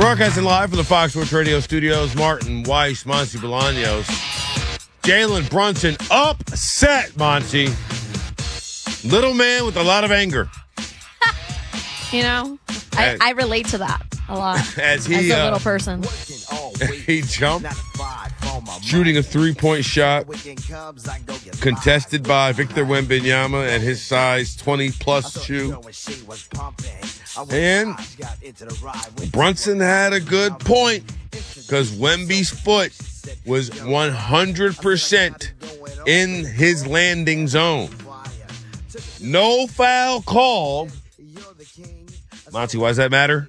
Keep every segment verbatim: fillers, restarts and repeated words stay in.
Broadcasting live from the Fox Sports Radio studios, Martin Weiss, Monty Bolaños. Jalen Brunson upset, Monty. Little man with a lot of anger. You know, I, I relate to that a lot as, he, as a little uh, person. He jumped, shooting a three-point shot, contested by Victor Wembanyama at his size twenty-plus shoe. And Brunson had a good point because Wemby's foot was one hundred percent in his landing zone. No foul called. Monty, why does that matter?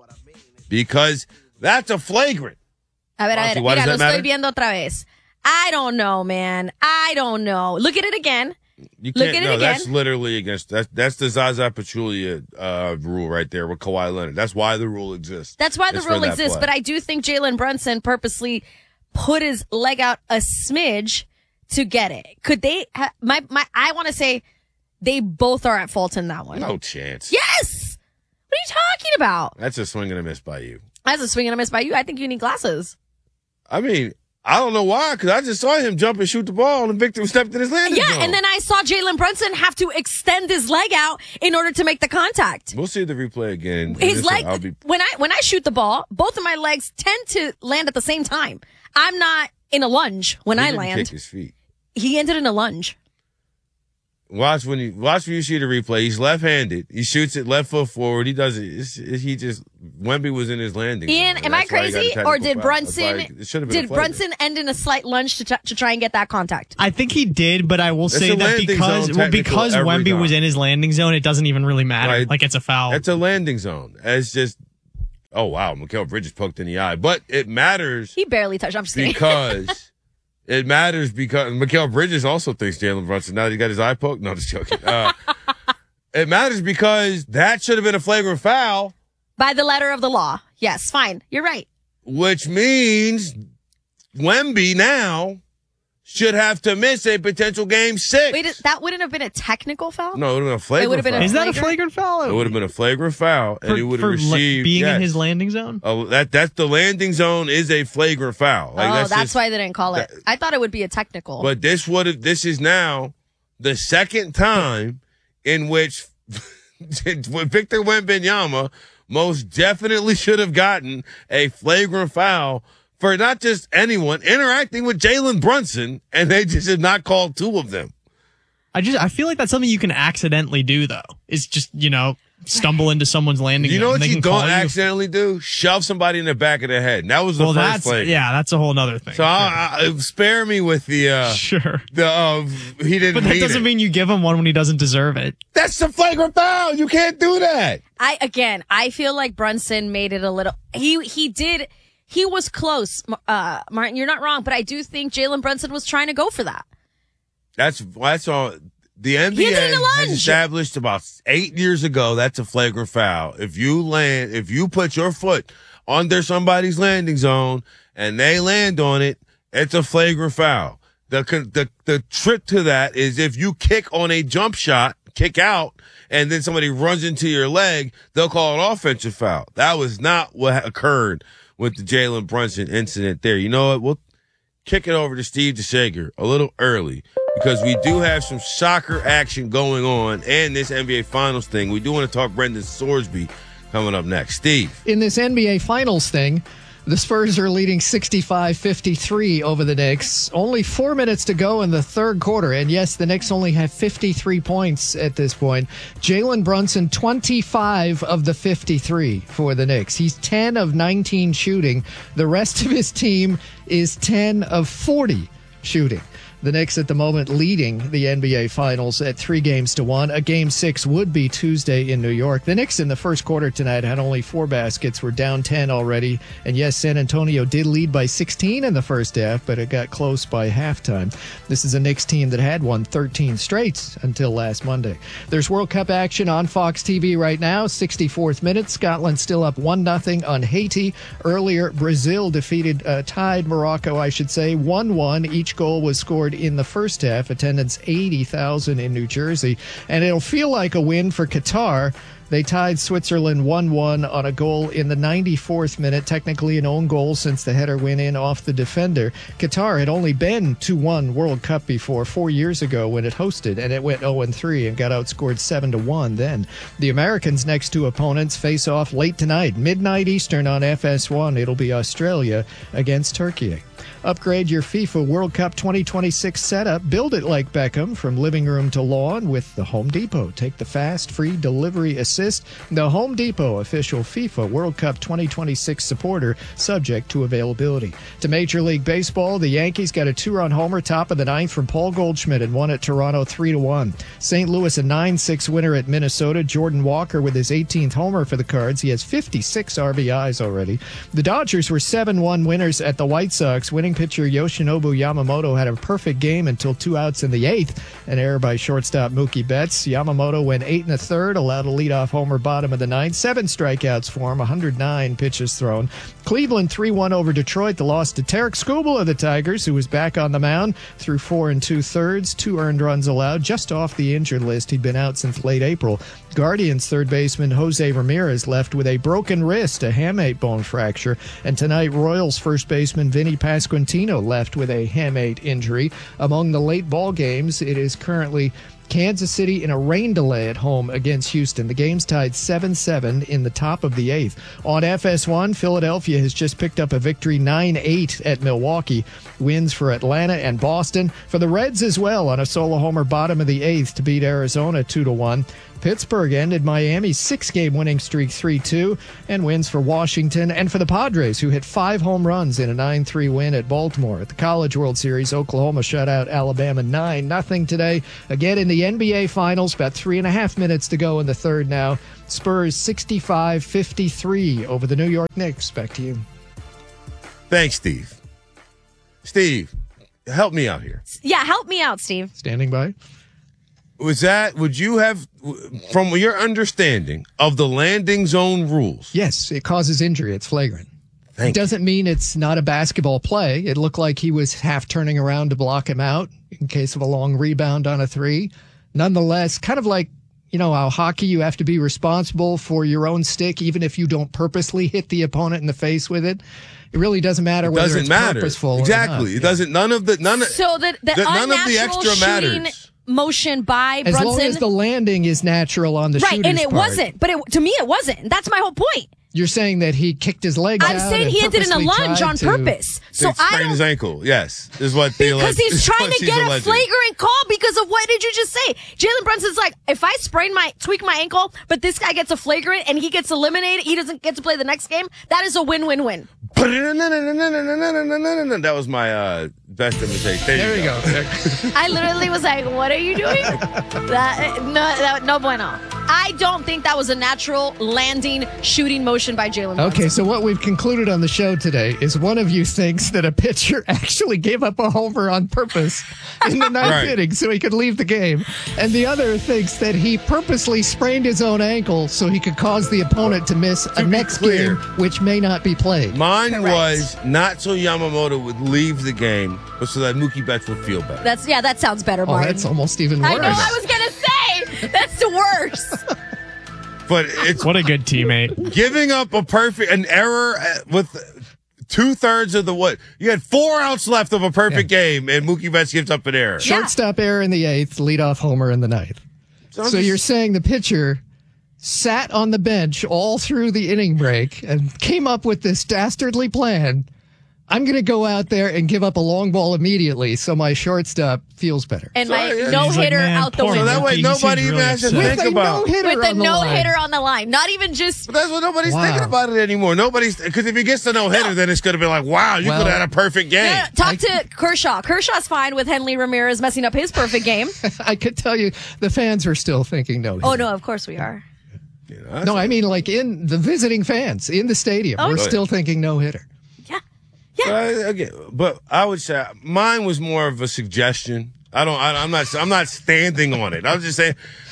Because that's a flagrant. A ver, Monty, a ver, why does mira, that lo estoy matter? viendo otra vez. I don't know, man. I don't know. Look at it again. You Look can't, at it no, again. that's literally against, that's, that's the Zaza Pachulia uh, rule right there with Kawhi Leonard. That's why the rule exists. That's why the It's for rule that exists. play. But I do think Jalen Brunson purposely put his leg out a smidge to get it. Could they, ha- my, my, I want to say they both are at fault in that one. No chance. Yes! What are you talking about? That's a swing and a miss by you. That's a swing and a miss by you. I think you need glasses. I mean, I don't know why, because I just saw him jump and shoot the ball, and Victor stepped in his landing Yeah, zone. and then I saw Jalen Brunson have to extend his leg out in order to make the contact. We'll see the replay again. His Listen, leg, I'll be, when I when I shoot the ball, both of my legs tend to land at the same time. I'm not in a lunge when he I didn't land. kick his feet. He ended in a lunge. Watch when you watch when you see the replay. He's left-handed. He shoots it left foot forward. He does it. It's, it he just Wemby was in his landing. Ian, zone, am and I that's why he got a crazy, technical or did foul. Brunson? That's why it should have been a Did flagrant. Brunson end in a slight lunge to, t- to try and get that contact? I think he did, but I will It's say a that landing because zone well, technical because every Wemby time. was in his landing zone, it doesn't even really matter. Right. Like it's a foul. It's a landing zone. It's just, oh wow, Mikal Bridges poked in the eye, but it matters He barely touched. I'm just kidding. because it matters because Mikal Bridges also thinks Jalen Brunson. Now that he got his eye poked. No, just joking. Uh, it matters because that should have been a flagrant foul, By the letter of the law. Yes, fine. You're right. which means Wemby now should have to miss a potential game six. Wait, that wouldn't have been a technical foul? No, it would have been a flagrant It would have been foul. a Is that a flagrant? flagrant foul? It would have been a flagrant foul, and for, he would for have like, received being yes. in his landing zone. Oh, that that's the landing zone is a flagrant foul. Like, oh, that's, just- why they didn't call it. that- I thought it would be a technical. But this would have. This is now the second time in which Victor Wembanyama most definitely should have gotten a flagrant foul for not just anyone interacting with Jalen Brunson, and they just have not called two of them. I just I feel like that's something you can accidentally do though. Is just you know stumble into someone's landing. You zone know and what they you can call don't accidentally do? Shove somebody in the back of the head. And that was the Well, first that's flagrant. yeah, that's a whole nother thing. So I, I, spare me with the uh, sure, the uh, he didn't. but that mean doesn't it. mean you give him one when he doesn't deserve it. That's the flagrant foul. You can't do that. I again, I feel like Brunson made it a little. He he did. He was close, uh, Martin. You're not wrong, but I do think Jalen Brunson was trying to go for that. That's that's all. The N B A He did it in a has lunge. established about eight years ago that's a flagrant foul. If you land, if you put your foot under somebody's landing zone and they land on it, it's a flagrant foul. The the the trick to that is if you kick on a jump shot, kick out, and then somebody runs into your leg, they'll call it offensive foul. That was not what occurred with the Jalen Brunson incident there. You know what? We'll kick it over to Steve DeShager a little early because we do have some soccer action going on and this N B A Finals thing. We do want to talk Brendan Sorsby coming up next. Steve. In this N B A Finals thing, the Spurs are leading sixty-five fifty-three over the Knicks. Only four minutes to go in the third quarter. And yes, the Knicks only have fifty-three points at this point. Jalen Brunson, twenty-five of the fifty-three for the Knicks. He's ten of nineteen shooting. The rest of his team is ten of forty shooting. The Knicks at the moment leading the N B A Finals at three games to one. A game six would be Tuesday in New York. The Knicks in the first quarter tonight had only four baskets, were down ten already. And yes, San Antonio did lead by sixteen in the first half, but it got close by halftime. This is a Knicks team that had won thirteen straight until last Monday. There's World Cup action on Fox T V right now. sixty-fourth minute. Scotland still up one nothing on Haiti. Earlier, Brazil defeated, uh, tied Morocco, I should say, one one. Each goal was scored scored in the first half. Attendance eighty thousand in New Jersey. And it'll feel like a win for Qatar. They tied Switzerland one one on a goal in the ninety-fourth minute, technically an own goal since the header went in off the defender. Qatar had only been to one World Cup before, four years ago when it hosted, and it went oh and three and got outscored seven to one then. The Americans' next two opponents face off late tonight, midnight Eastern on F S one. It'll be Australia against Turkey. Upgrade your FIFA World Cup twenty twenty-six setup. Build it like Beckham from living room to lawn with the Home Depot. Take the fast, free delivery assist. The Home Depot, official FIFA World Cup twenty twenty-six supporter, subject to availability. To Major League Baseball, the Yankees got a two-run homer top of the ninth from Paul Goldschmidt and won at Toronto three to one. Saint Louis a nine six winner at Minnesota. Jordan Walker with his eighteenth homer for the Cards. He has fifty-six R B Is already. The Dodgers were seven one winners at the White Sox. Winning pitcher Yoshinobu Yamamoto had a perfect game until two outs in the eighth. An error by shortstop Mookie Betts. Yamamoto went eight and a third, allowed a leadoff homer bottom of the ninth. Seven strikeouts for him, one hundred nine pitches thrown. Cleveland three one over Detroit. The loss to Tarek Skubal of the Tigers, who was back on the mound through four and two thirds. Two earned runs allowed, just off the injured list. He'd been out since late April. Guardians third baseman Jose Ramirez left with a broken wrist, a hamate bone fracture. And tonight, Royals first baseman Vinny Pasquantino left with a hamate injury. Among the late ball games, it is currently Kansas City in a rain delay at home against Houston. The game's tied seven seven in the top of the eighth. On F S one, Philadelphia has just picked up a victory nine eight at Milwaukee. Wins for Atlanta and Boston. For the Reds as well on a solo homer bottom of the eighth to beat Arizona two to one. Pittsburgh ended Miami's six-game winning streak three two, and wins for Washington and for the Padres, who hit five home runs in a nine three win at Baltimore. At the College World Series, Oklahoma shut out Alabama nine nothing today. Again in the N B A Finals, about three and a half minutes to go in the third now. Spurs sixty-five fifty-three over the New York Knicks. Back to you. Thanks, Steve. Steve, help me out here. Yeah, help me out, Steve. Standing by. Was that, would you have, from your understanding of the landing zone rules? Yes, it causes injury. It's flagrant. Thank it doesn't mean it's not a basketball play. It looked like he was half turning around to block him out in case of a long rebound on a three. Nonetheless, kind of like, you know, how hockey, you have to be responsible for your own stick, even if you don't purposely hit the opponent in the face with it. It really doesn't matter It whether doesn't it's matter. purposeful Exactly. or not. It doesn't, none of the, none of, So the, the, the none of the unnatural extra shooting matters. motion by As Brunson. long as the landing is natural on the right, shooter's and it part. wasn't. But it, to me, it wasn't. That's my whole point. You're saying that he kicked his legs I'm out saying and he did it in a purposely lunge tried on to- purpose. So to I sprain don't, his ankle. Yes, is what the because he's is trying what to she's get a alleging. flagrant call because of what did you just say? Jalen Brunson's like, if I sprain my, tweak my ankle, but this guy gets a flagrant and he gets eliminated, he doesn't get to play the next game. That is a win-win-win. That was my uh, best imitation. There, There you you go. go. I literally was like, what are you doing? that, no, that, no bueno. I don't think that was a natural landing shooting motion by Jalen Brunson. Okay, so what we've concluded on the show today is one of you thinks that a pitcher actually gave up a homer on purpose in the ninth Right. inning so he could leave the game, and the other thinks that he purposely sprained his own ankle so he could cause the opponent to miss a be next clear, game, which may not be played. Mine Correct. was not so Yamamoto would leave the game, but so that Mookie Betts would feel better. That's, yeah, that sounds better, Oh, Martin. that's almost even worse. I know, I was going to say. That's the worst. But it's What a good teammate. giving up a perfect, an error uh, with two thirds of the what? You had four outs left of a perfect game, and Mookie Betts gives up an error. Yeah. Shortstop error in the eighth, leadoff homer in the ninth. So, So I'm you're just- saying the pitcher sat on the bench all through the inning break and came up with this dastardly plan. I'm going to go out there and give up a long ball immediately so my shortstop feels better. And So, my yeah, no he's like, hitter man, out the poor so window. that way Mookie, he nobody seems even really has to upset. think With a about. no-hitter With the on the no line. hitter on the line. Not even just. But that's what nobody's Wow. thinking about it anymore. Nobody's because if he gets the no hitter, No. then it's going to be like, wow, you Well- could have had a perfect game. No, no, talk to Kershaw. Kershaw's fine with Henley Ramirez messing up his perfect game. I could tell you the fans are still thinking no. Oh, no, of course we are. You know, that's- No, I mean like in the visiting fans in the stadium. Oh, we're yeah. still thinking no hitter. Yeah. Uh, again, but I would say mine was more of a suggestion. I don't. I, I'm not. I'm not standing on it. I was just saying,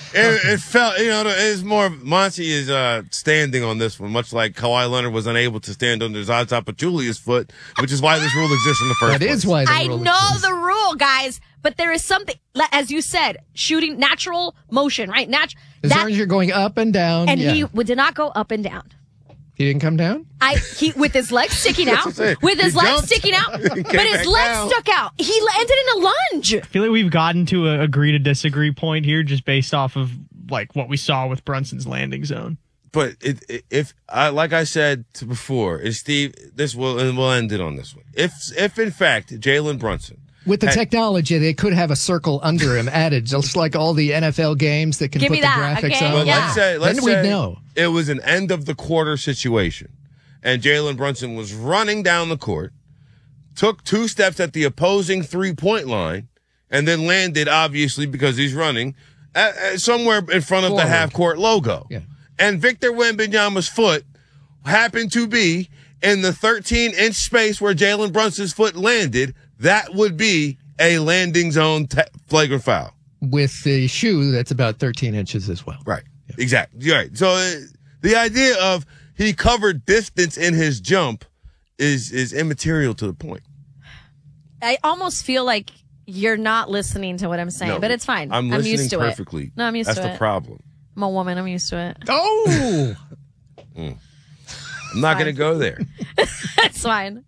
it, it felt, you know, it's more, Monty is uh, standing on this one, much like Kawhi Leonard was unable to stand under Zaza Pachulia's foot, which is why this rule exists in the first That place. is why the I rule know exists. the rule, guys, but there is something, as you said, shooting natural motion, right? Natural. As long as you're going up and down. and yeah. he w- did not go up and down. He didn't come down? I he with his legs sticking out, That's what I'm saying. with his He legs jumped. sticking out, He but came his back legs down. stuck out. He landed in a lunge. I feel like we've gotten to a agree to disagree point here just based off of like what we saw with Brunson's landing zone. But it, it, if I, like I said to before, is Steve, this will, and we'll end it on this one. If, if in fact, Jalen Brunson, With the had- technology, they could have a circle under him added, just like all the N F L games that can Give put me the that, graphics okay? on. But Yeah. let's say, let's Then we'd say know. it was an end of the quarter situation, and Jalen Brunson was running down the court, took two steps at the opposing three point line, and then landed, obviously because he's running, at, at somewhere in front of Forward. the half court logo. Yeah. And Victor Wembanyama's foot happened to be in the thirteen inch space where Jalen Brunson's foot landed. That would be a landing zone te- flagrant foul. With the shoe that's about thirteen inches as well. Right. Exactly. You're right. So uh, the idea of he covered distance in his jump is is immaterial to the point. I almost feel like you're not listening to what I'm saying, No, but it's fine. I'm I'm listening used to perfectly. it. No, I'm used That's to the it. problem. I'm a woman. I'm used to it. Oh! I'm not going to go there. It's fine.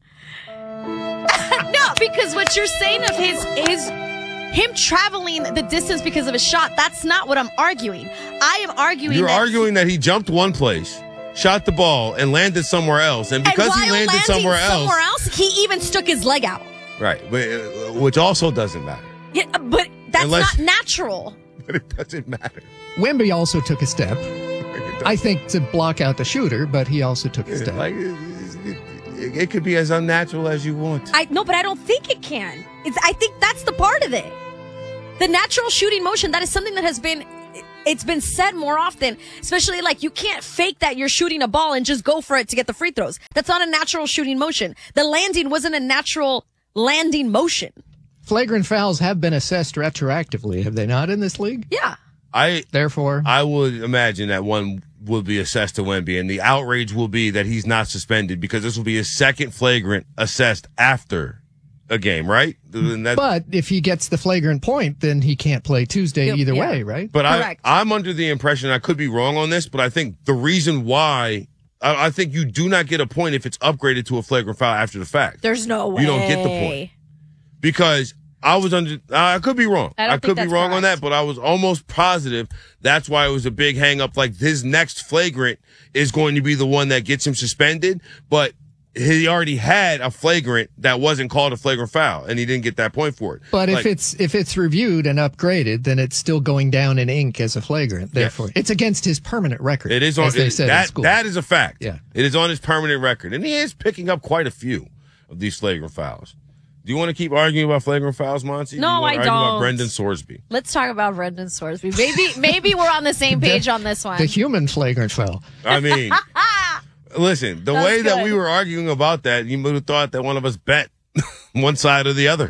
No, because what you're saying of his his him traveling the distance because of a shot, that's not what I'm arguing. I am arguing You're that arguing that he jumped one place, shot the ball, and landed somewhere else, and and because while he landed landing somewhere else, somewhere else, he even stuck his leg out. right? But, uh, which also doesn't matter. Yeah, but that's Unless- not natural. But it doesn't matter. Wemby also took a step, It I think, to block out the shooter, but he also took a doesn't- step. like it, it, it could be as unnatural as you want. I no, but I don't think it can. It's, I think that's the part of it. The natural shooting motion, that is something that has been, it's been said more often, especially like you can't fake that you're shooting a ball and just go for it to get the free throws. That's not a natural shooting motion. The landing wasn't a natural landing motion. Flagrant fouls have been assessed retroactively, have they not, in this league? Yeah. I Therefore, I would imagine that one will be assessed to Wemby, and the outrage will be that he's not suspended because this will be his second flagrant assessed after a game, right? And that- but if he gets the flagrant point, then he can't play Tuesday Yep, either yeah. way, right? But I, Correct. I'm under the impression, I could be wrong on this, but I think the reason why, I, I think you do not get a point if it's upgraded to a flagrant foul after the fact. There's no way. You don't get the point. Because I was under, I could be wrong. I don't could think be that's wrong on correct. that, but I was almost positive that's why it was a big hang up. Like his next flagrant is going to be the one that gets him suspended, but he already had a flagrant that wasn't called a flagrant foul, and he didn't get that point for it. But if Like, it's if it's reviewed and upgraded, then it's still going down in ink as a flagrant. Therefore, it's against his permanent record. it is on as they it- said in that, school. that is a fact. Yeah. It is on his permanent record, and he is picking up quite a few of these flagrant fouls. Do you want to keep arguing about flagrant fouls, Monty? No, Do you want I to argue about don't. Brendan Sorsby. Let's talk about Brendan Sorsby. Maybe, maybe we're on the same page on this one. the human flagrant foul. I mean, listen, the That was way that good. we were arguing about that, you would have thought that one of us bet one side or the other.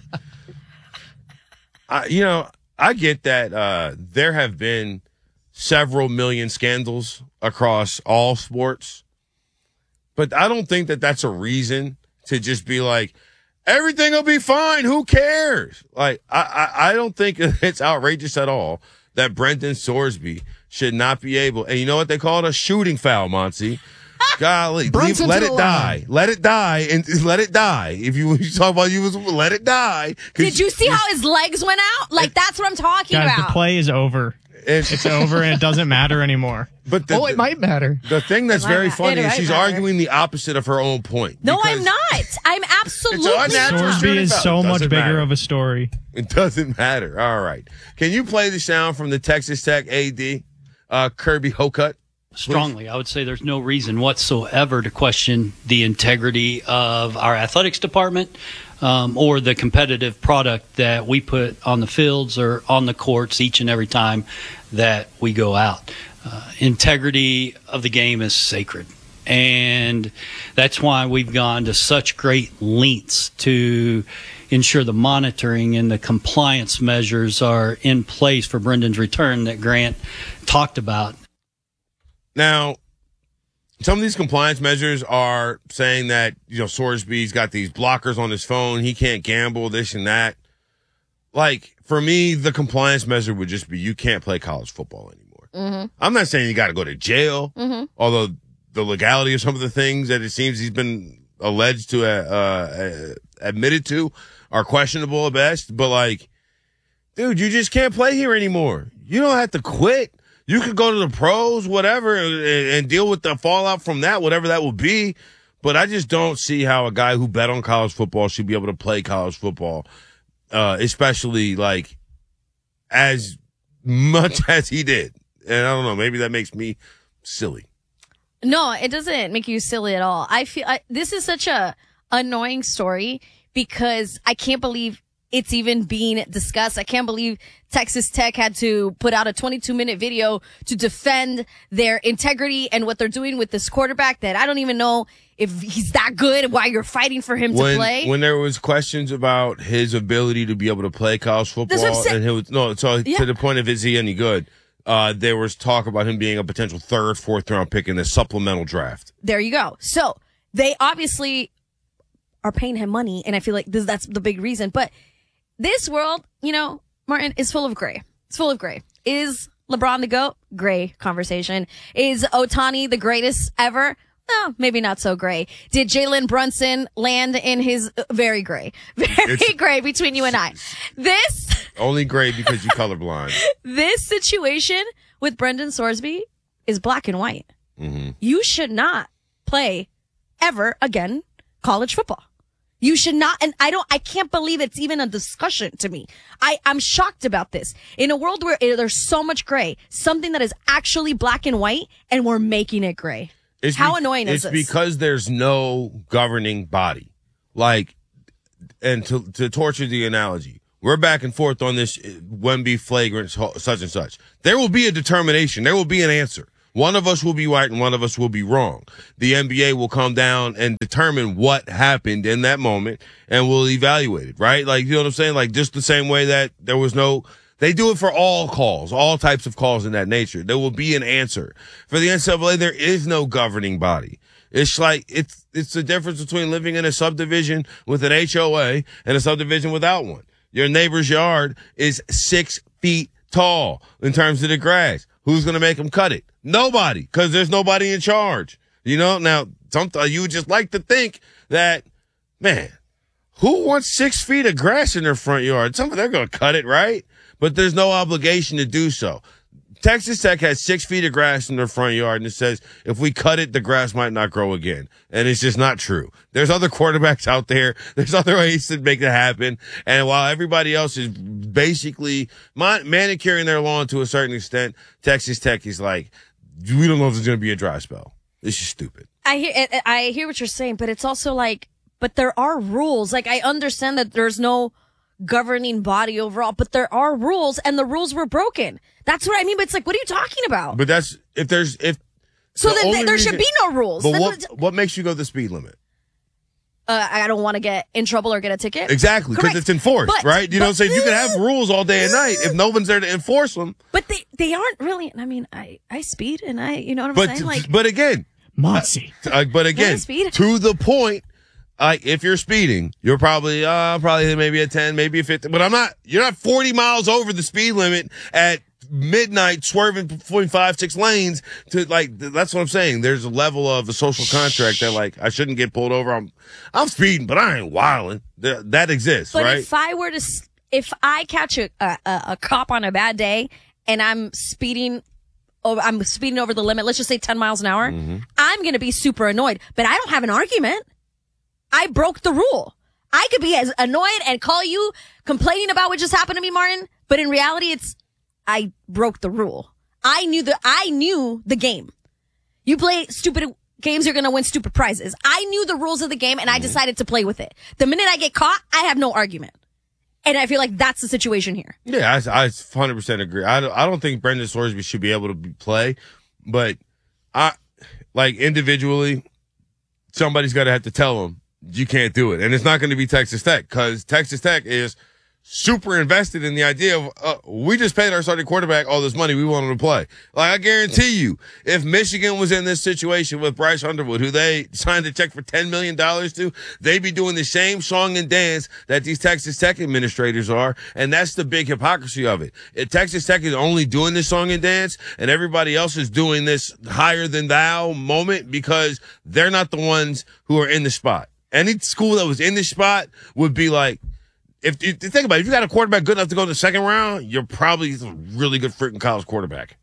I, you know, I get that uh, there have been several million scandals across all sports, but I don't think that that's a reason to just be like, everything will be fine. Who cares? Like, I, I, I don't think it's outrageous at all that Brendan Sorsby should not be able. And you know what they call it? A shooting foul, Monty. Golly, leave, Brunson's let in it the die. line. Let it die and let it die. If you, you talk about you, was let it die. 'Cause Did you see how his legs went out? Like, that's what I'm talking Guys, about. the play is over. It's, It's over and it doesn't matter anymore. but the, Oh, it might matter. the thing that's It might very ma- funny it is might she's matter. arguing the opposite of her own point. no, Because I'm not. I'm absolutely unnatural. not. Sorsby shooting is foul. so much Doesn't bigger matter. of a story. It doesn't matter. All right. Can you play the sound from the Texas Tech A D, uh, Kirby Hocutt? Strongly, I would say there's no reason whatsoever to question the integrity of our athletics department um, or the competitive product that we put on the fields or on the courts each and every time that we go out. Uh, integrity of the game is sacred. And that's why we've gone to such great lengths to ensure the monitoring and the compliance measures are in place for Brendan's return that Grant talked about. Now, some of these compliance measures are saying that, you know, Sorsby's got these blockers on his phone. He can't gamble, this and that. Like, for me, the compliance measure would just be you can't play college football anymore. Mm-hmm. I'm not saying you got to go to jail, Mm-hmm. although the legality of some of the things that it seems he's been alleged to, uh, uh, admitted to are questionable at best. But, like, dude, you just can't play here anymore. You don't have to quit. You could go to the pros, whatever, and, and deal with the fallout from that, whatever that will be. But I just don't see how a guy who bet on college football should be able to play college football, uh, especially, like, as much as he did. And I don't know, maybe that makes me silly. No, it doesn't make you silly at all. I feel I, this is such a annoying story because I can't believe it's even being discussed. I can't believe Texas Tech had to put out a twenty-two minute video to defend their integrity and what they're doing with this quarterback that I don't even know if he's that good, why you're fighting for him when, to play. When there was questions about his ability to be able to play college football, That's what I'm saying. and he was, no, so Yeah. to the point of is he any good, uh, there was talk about him being a potential third, fourth round pick in the supplemental draft. There you go. So they obviously are paying him money, and I feel like this, that's the big reason. But this world, you know, Martin, is full of gray. It's full of gray. Is LeBron the GOAT? Gray conversation. Is Ohtani the greatest ever? No, maybe not so gray. Did Jalen Brunson land in his uh, very gray, very It's- gray between you and I? This Only gray because you colorblind. this situation with Brendan Sorsby is black and white. Mm-hmm. You should not play ever again college football. You should not, and I don't, I can't believe it's even a discussion to me. I, I'm shocked about this. In a world where it, there's so much gray, something that is actually black and white, and we're making it gray. It's How be- annoying is it's this? because there's no governing body. Like, and to, to torture the analogy, we're back and forth on this Wemby flagrant such and such. There will be a determination. There will be an answer. One of us will be right and one of us will be wrong. The N B A will come down and determine what happened in that moment and we'll evaluate it, right? Like, you know what I'm saying? Like, just the same way that there was no, they do it for all calls, all types of calls in that nature. There will be an answer. For the N C double A, there is no governing body. It's like, it's, it's the difference between living in a subdivision with an H O A and a subdivision without one. Your neighbor's yard is six feet tall in terms of the grass. Who's going to make them cut it? Nobody, because there's nobody in charge. You know, now, sometimes you would just like to think that, man, who wants six feet of grass in their front yard? Some of they're going to cut it, right? But there's no obligation to do so. Texas Tech has six feet of grass in their front yard, and it says if we cut it, the grass might not grow again. And it's just not true. There's other quarterbacks out there. There's other ways to make it happen. And while everybody else is basically man- manicuring their lawn to a certain extent, Texas Tech is like, we don't know if there's going to be a dry spell. It's just stupid. I hear, I hear what you're saying, but it's also like, but there are rules. Like, I understand that there's no governing body overall, but there are rules, and the rules were broken. That's what I mean. But it's like, what are you talking about? But that's, if there's, if, so the then only th- there should reason- be no rules. but Then what, it's- what makes you go the speed limit? uh, I don't want to get in trouble or get a ticket. Exactly, because Correct. it's enforced, But- right? You know what I'm but- saying? You can have rules all day and night. If no one's there to enforce them. But they, they aren't really, I mean, I, I speed and I, you know what I'm But, saying? Like, but again, Monty. uh, but again, speed. to the point, like, if you're speeding, you're probably, uh, probably maybe a ten, maybe a fifty, but I'm not, you're not forty miles over the speed limit at midnight swerving between five, six lanes to, like, that's what I'm saying. There's a level of a social contract that, like, I shouldn't get pulled over. I'm, I'm speeding, but I ain't wilding. That, that exists, but right? if I were to, s- if I catch a, a, a a cop on a bad day and I'm speeding, over, I'm speeding over the limit, let's just say ten miles an hour, Mm-hmm. I'm going to be super annoyed, but I don't have an argument. I broke the rule. I could be as annoyed and call you complaining about what just happened to me, Martin, but in reality, it's, I broke the rule. I knew the, I knew the game. You play stupid games, you're going to win stupid prizes. I knew the rules of the game and I decided to play with it. The minute I get caught, I have no argument. And I feel like that's the situation here. Yeah, I, I one hundred percent agree. I don't, I don't think Brendan Sorsby should be able to be, play, but I, like individually, somebody's got to have to tell them you can't do it. And it's not going to be Texas Tech because Texas Tech is super invested in the idea of uh, we just paid our starting quarterback all this money. We want him to play. Like, I guarantee you, if Michigan was in this situation with Bryce Underwood, who they signed a check for ten million dollars to, they'd be doing the same song and dance that these Texas Tech administrators are. And that's the big hypocrisy of it. If Texas Tech is only doing this song and dance and everybody else is doing this higher than thou moment because they're not the ones who are in the spot. Any school that was in this spot would be like, If you think about it, if you got a quarterback good enough to go in the second round, you're probably a really good freaking college quarterback.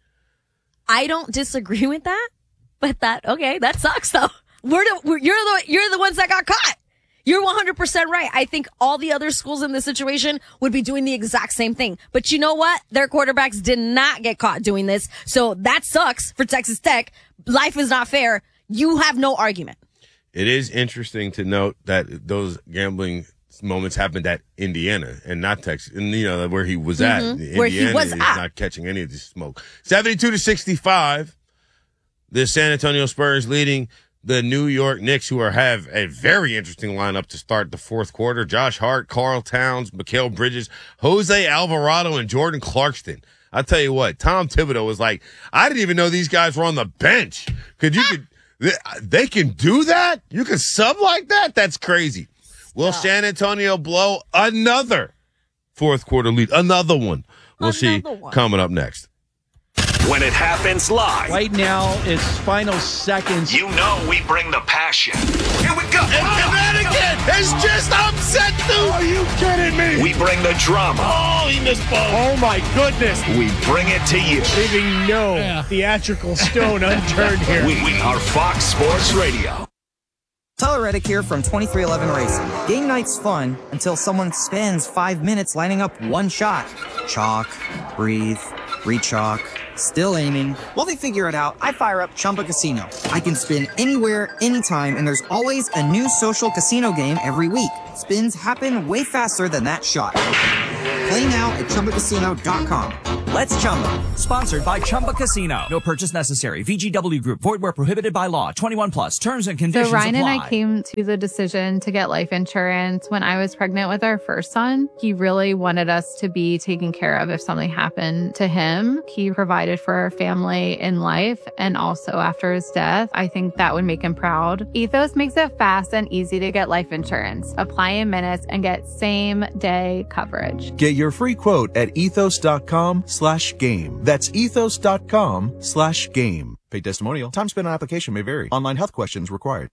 I don't disagree with that, but that, okay, that sucks though. We're the, we're, you're the, you're the ones that got caught. You're one hundred percent right. I think all the other schools in this situation would be doing the exact same thing. But you know what? Their quarterbacks did not get caught doing this. So that sucks for Texas Tech. Life is not fair. You have no argument. It is interesting to note that those gambling moments happened at Indiana and not Texas, and you know where he was at. Mm-hmm. Indiana Where he was is at. not catching any of this smoke. seventy-two to sixty-five. The San Antonio Spurs leading the New York Knicks, who are have a very interesting lineup to start the fourth quarter. Josh Hart, Karl Towns, Mikal Bridges, Jose Alvarado, and Jordan Clarkson. I'll tell you what, Tom Thibodeau was like, I didn't even know these guys were on the bench. Could you could they, they can do that? You can sub like that? That's crazy. Will San Antonio blow another fourth quarter lead? Another one. We'll see coming up next. When it happens live. Right now, it's final seconds. You know we bring the passion. Here we go. And Connecticut is just upset, dude. Are you kidding me? We bring the drama. Oh, he missed ball. Oh, my goodness. We bring it to you. Leaving no yeah. theatrical stone unturned here. We, we are Fox Sports Radio. Tyler Reddick here from twenty-three eleven Racing. Game night's fun until someone spends five minutes lining up one shot. Chalk, breathe, re-chalk, still aiming. While they figure it out, I fire up Chumba Casino. I can spin anywhere, anytime, and there's always a new social casino game every week. Spins happen way faster than that shot. Play now at Chumba Casino dot com. Let's Chumba. Sponsored by Chumba Casino. No purchase necessary. V G W Group. Void where prohibited by law. twenty-one plus. Terms and conditions So Ryan apply. and I came to the decision to get life insurance when I was pregnant with our first son. He really wanted us to be taken care of if something happened to him. He provided for our family in life and also after his death. I think that would make him proud. Ethos makes it fast and easy to get life insurance. Apply in minutes and get same day coverage. Get your free quote at ethos.com slash game. That's ethos.com slash game. Paid testimonial. Time spent on application may vary. Online health questions required.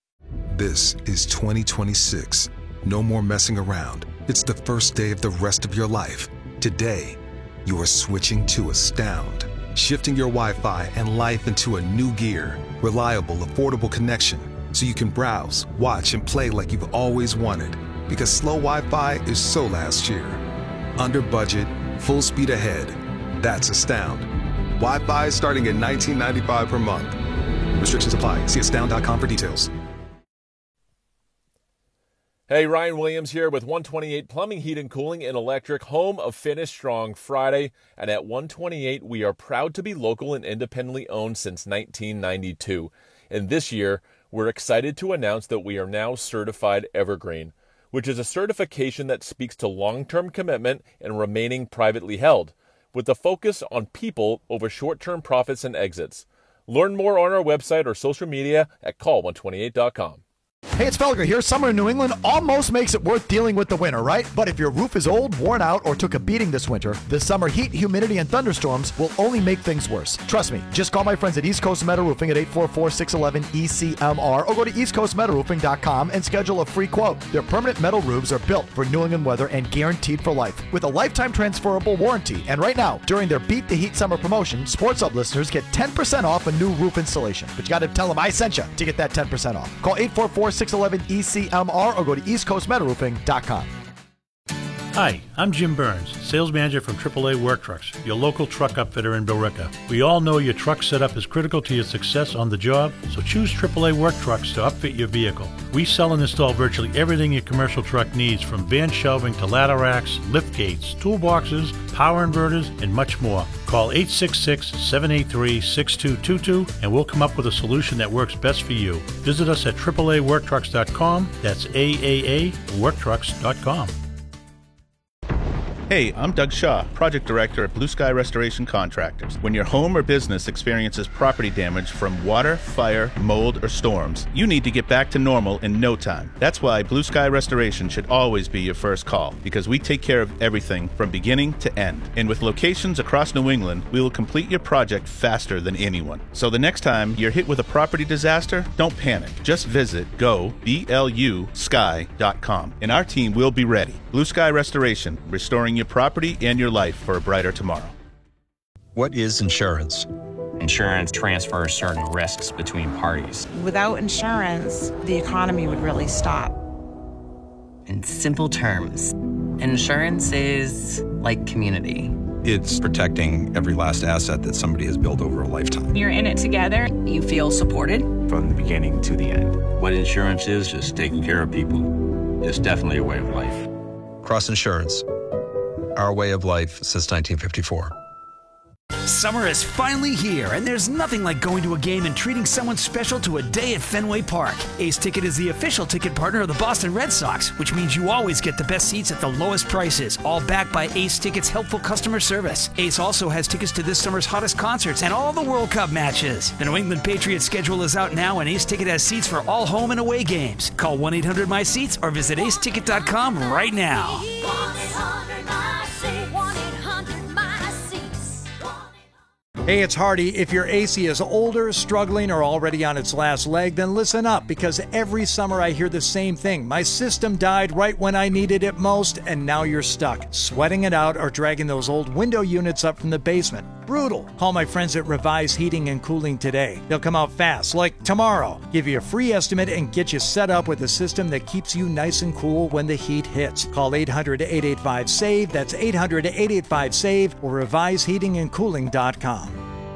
This is twenty twenty-six. No more messing around. It's the first day of the rest of your life. Today, you are switching to Astound. Shifting your Wi-Fi and life into a new gear. Reliable, affordable connection. So you can browse, watch, and play like you've always wanted. Because slow Wi-Fi is so last year. Under budget, full speed ahead. That's Astound. Wi-Fi starting at nineteen ninety-five per month. Restrictions apply. See astound dot com for details. Hey, Ryan Williams here with one twenty-eight Plumbing, Heat and Cooling and Electric, home of Finish Strong Friday. And at one twenty-eight, we are proud to be local and independently owned since nineteen ninety-two. And this year, we're excited to announce that we are now certified Evergreen, which is a certification that speaks to long-term commitment and remaining privately held, with a focus on people over short-term profits and exits. Learn more on our website or social media at call one twenty-eight dot com. Hey, it's Felger here. Summer in New England almost makes it worth dealing with the winter, right? But if your roof is old, worn out, or took a beating this winter, the summer heat, humidity, and thunderstorms will only make things worse. Trust me. Just call my friends at East Coast Metal Roofing at eight four four, six one one, E C M R or go to east coast metal roofing dot com and schedule a free quote. Their permanent metal roofs are built for New England weather and guaranteed for life with a lifetime transferable warranty. And right now, during their Beat the Heat Summer promotion, Sports Hub listeners get ten percent off a new roof installation. But you got to tell them I sent you to get that ten percent off. Call eight four four, six one one, E C M R or go to east coast metal roofing dot com. Hi, I'm Jim Burns, sales manager from triple A Work Trucks, your local truck upfitter in Billerica. We all know your truck setup is critical to your success on the job, so choose triple A Work Trucks to upfit your vehicle. We sell and install virtually everything your commercial truck needs, from van shelving to ladder racks, lift gates, toolboxes, power inverters, and much more. Call eight six six, seven eight three, six two two two and we'll come up with a solution that works best for you. Visit us at triple A work trucks dot com. That's A A A work trucks dot com. Hey, I'm Doug Shaw, Project Director at Blue Sky Restoration Contractors. When your home or business experiences property damage from water, fire, mold, or storms, you need to get back to normal in no time. That's why Blue Sky Restoration should always be your first call, because we take care of everything from beginning to end. And with locations across New England, we will complete your project faster than anyone. So the next time you're hit with a property disaster, don't panic. Just visit go B L U sky dot com and our team will be ready. Blue Sky Restoration, restoring your property and your life for a brighter tomorrow. What is insurance? Insurance transfers certain risks between parties. Without insurance, the economy would really stop. In simple terms, insurance is like community. It's protecting every last asset that somebody has built over a lifetime. You're in it together. You feel supported. From the beginning to the end. What insurance is, just taking care of people. It's definitely a way of life. Cross Insurance. Our way of life since nineteen fifty-four. Summer is finally here, and there's nothing like going to a game and treating someone special to a day at Fenway Park. Ace Ticket is the official ticket partner of the Boston Red Sox, which means you always get the best seats at the lowest prices, all backed by Ace Ticket's helpful customer service. Ace also has tickets to this summer's hottest concerts and all the World Cup matches. The New England Patriots schedule is out now, and Ace Ticket has seats for all home and away games. Call one eight hundred my seats or visit ace ticket dot com right now. Hey, it's Hardy. If your A C is older, struggling, or already on its last leg, then listen up, because every summer I hear the same thing. My system died right when I needed it most, and now you're stuck, sweating it out or dragging those old window units up from the basement. Brutal. Call my friends at Revise Heating and Cooling today. They'll come out fast, like tomorrow. Give you a free estimate and get you set up with a system that keeps you nice and cool when the heat hits. Call eight hundred, eight eight five, S A V E. That's eight hundred, eight eight five, S A V E or revise heating and cooling dot com.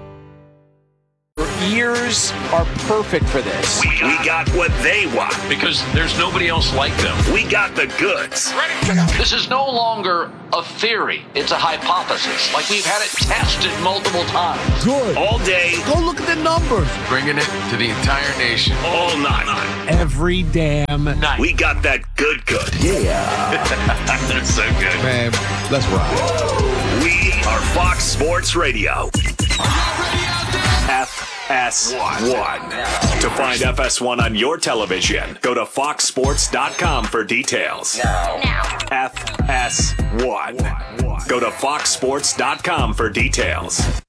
Ears are perfect for this. We, we got what they want because there's nobody else like them. We got the goods. This is no longer a theory. It's a hypothesis. Like we've had it tested multiple times. Good. All day. Go look at the numbers. Bringing it to the entire nation. All night. Every damn night. We got that good good. Yeah. That's so good. Man, let's rock. We are Fox Sports Radio. F S one. To find F S one on your television, go to fox sports dot com for details. Now. F S one. Go to fox sports dot com for details.